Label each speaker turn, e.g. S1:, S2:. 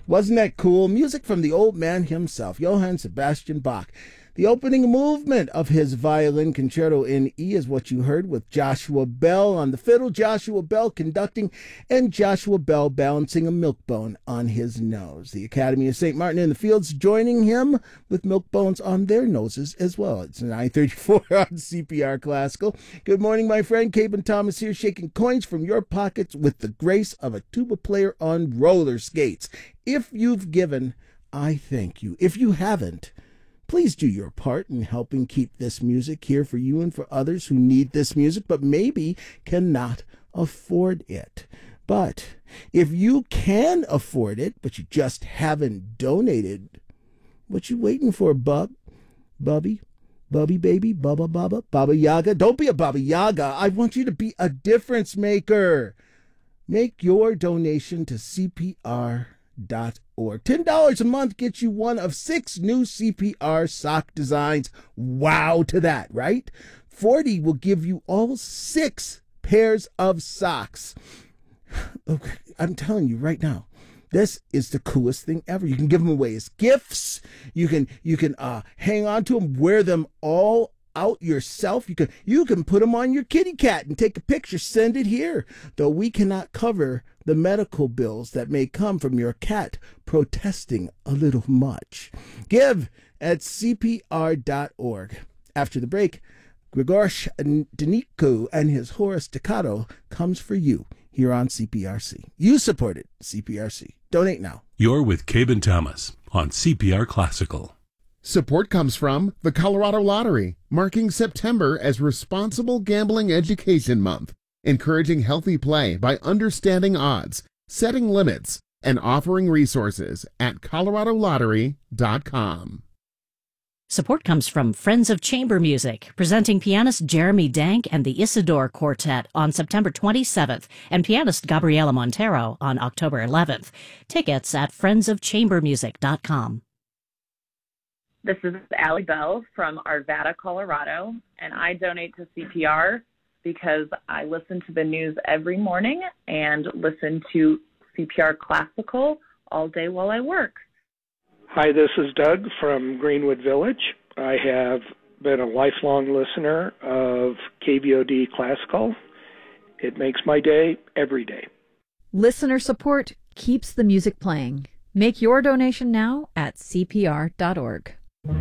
S1: Wasn't that cool? Music from the old man himself, Johann Sebastian Bach. The opening movement of his violin concerto in E is what you heard, with Joshua Bell on the fiddle, Joshua Bell conducting, and Joshua Bell balancing a milk bone on his nose. The Academy of St. Martin in the Fields joining him with milk bones on their noses as well. It's 9:34 on CPR Classical. Good morning, my friend. Cabin Thomas here, shaking coins from your pockets with the grace of a tuba player on roller skates. If you've given, I thank you. If you haven't, please do your part in helping keep this music here for you and for others who need this music but maybe cannot afford it. But if you can afford it, but you just haven't donated, what you waiting for, Bubby, baby, Baba Yaga? Don't be a Baba Yaga. I want you to be a difference maker. Make your donation to CPR.org. $10 a month gets you one of 6 new CPR sock designs. Wow to that, right? $40 will give you all 6 pairs of socks. Okay, I'm telling you right now, this is the coolest thing ever. You can give them away as gifts. You can hang on to them, wear them all out yourself. You can put them on your kitty cat and take a picture, send it here. Though we cannot cover the medical bills that may come from your cat protesting a little much. Give at CPR.org. After the break, Grigosh Denico and his Horace Staccato comes for you here on CPRC. You supported CPRC. Donate now.
S2: You're with Cabin Thomas on CPR Classical.
S3: Support comes from the Colorado Lottery, marking September as Responsible Gambling Education Month, encouraging healthy play by understanding odds, setting limits, and offering resources at coloradolottery.com.
S4: Support comes from Friends of Chamber Music, presenting pianist Jeremy Dank and the Isidore Quartet on September 27th and pianist Gabriela Montero on October 11th. Tickets at friendsofchambermusic.com.
S5: This is Allie Bell from Arvada, Colorado, and I donate to CPR because I listen to the news every morning and listen to CPR Classical all day while I work.
S6: Hi, this is Doug from Greenwood Village. I have been a lifelong listener of KVOD Classical. It makes my day every day.
S7: Listener support keeps the music playing. Make your donation now at CPR.org.